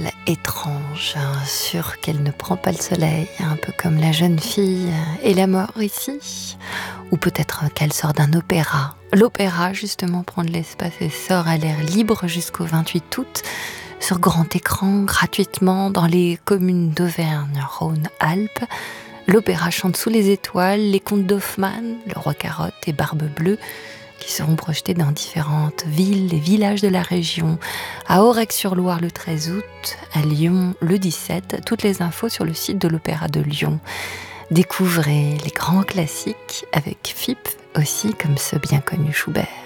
elle étrange, sûre qu'elle ne prend pas le soleil, un peu comme la jeune fille et la mort ici. Ou peut-être qu'elle sort d'un opéra. L'opéra, justement, prend de l'espace et sort à l'air libre jusqu'au 28 août, sur grand écran, gratuitement, dans les communes d'Auvergne, Rhône-Alpes. L'opéra chante sous les étoiles, les contes d'Hoffmann, Le Roi Carotte et Barbe Bleue, qui seront projetés dans différentes villes et villages de la région. À Aurec-sur-Loire le 13 août, à Lyon le 17. Toutes les infos sur le site de l'Opéra de Lyon. Découvrez les grands classiques avec FIP aussi, comme ce bien connu Schubert.